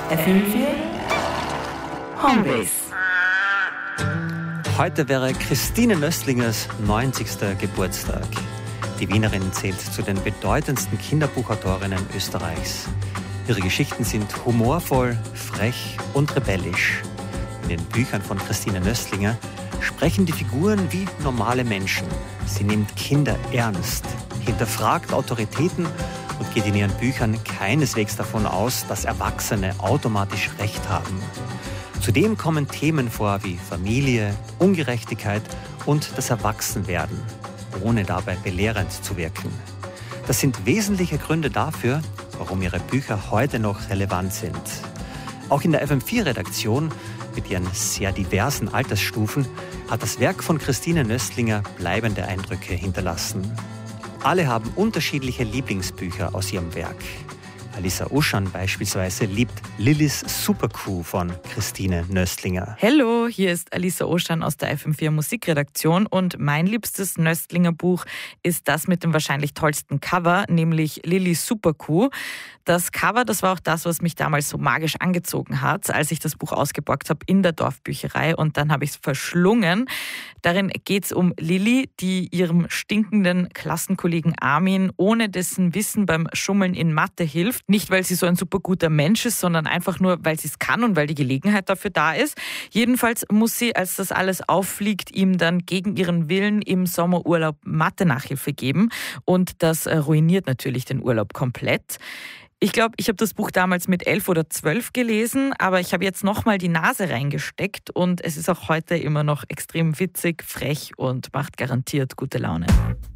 FM4 Homebase. Heute wäre Christine Nöstlingers 90. Geburtstag. Die Wienerin zählt zu den bedeutendsten Kinderbuchautorinnen Österreichs. Ihre Geschichten sind humorvoll, frech und rebellisch. In den Büchern von Christine Nöstlinger sprechen die Figuren wie normale Menschen. Sie nimmt Kinder ernst, hinterfragt Autoritäten und geht in ihren Büchern keineswegs davon aus, dass Erwachsene automatisch Recht haben. Zudem kommen Themen vor wie Familie, Ungerechtigkeit und das Erwachsenwerden, ohne dabei belehrend zu wirken. Das sind wesentliche Gründe dafür, warum ihre Bücher heute noch relevant sind. Auch in der FM4-Redaktion mit ihren sehr diversen Altersstufen hat das Werk von Christine Nöstlinger bleibende Eindrücke hinterlassen. Alle haben unterschiedliche Lieblingsbücher aus ihrem Werk. Alissa Oschan beispielsweise liebt Lillys Superkuh von Christine Nöstlinger. Hallo, hier ist Alissa Oschan aus der FM4 Musikredaktion und mein liebstes Nöstlinger Buch ist das mit dem wahrscheinlich tollsten Cover, nämlich Lillys Superkuh. Das Cover, das war auch das, was mich damals so magisch angezogen hat, als ich das Buch ausgeborgt habe in der Dorfbücherei und dann habe ich es verschlungen. Darin geht es um Lilly, die ihrem stinkenden Klassenkollegen Armin ohne dessen Wissen beim Schummeln in Mathe hilft. Nicht, weil sie so ein super guter Mensch ist, sondern einfach nur, weil sie es kann und weil die Gelegenheit dafür da ist. Jedenfalls muss sie, als das alles auffliegt, ihm dann gegen ihren Willen im Sommerurlaub Mathe-Nachhilfe geben. Und das ruiniert natürlich den Urlaub komplett. Ich glaube, ich habe das Buch damals mit 11 oder 12 gelesen, aber ich habe jetzt nochmal die Nase reingesteckt und es ist auch heute immer noch extrem witzig, frech und macht garantiert gute Laune.